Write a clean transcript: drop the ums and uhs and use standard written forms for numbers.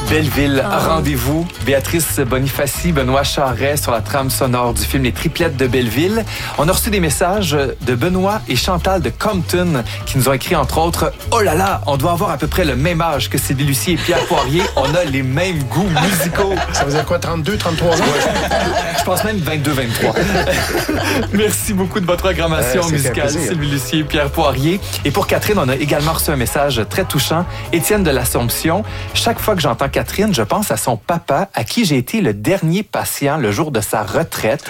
Belleville, rendez-vous. Béatrice Bonifaci, Benoît Charret sur la trame sonore du film Les Triplettes de Belleville. On a reçu des messages de Benoît et Chantal de Compton qui nous ont écrit entre autres « Oh là là, on doit avoir à peu près le même âge que Sylvie Lucier et Pierre Poirier. On a les mêmes goûts musicaux. » Ça veut dire quoi, 32, 33 ans? Je pense même 22, 23. Merci beaucoup de votre programmation musicale, Sylvie Lucier et Pierre Poirier. Et pour Catherine, on a également reçu un message très touchant. Étienne de l'Assomption. Chaque fois que j'entends Catherine, je pense à son papa, à qui j'ai été le dernier patient le jour de sa retraite.